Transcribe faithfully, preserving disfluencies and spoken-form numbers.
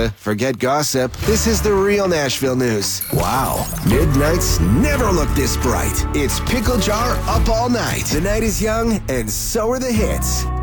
uh, forget gossip. This is the real Nashville news. Wow, midnights never look this bright. It's Pickle Jar Up All Night. The night is young, and so are the hits.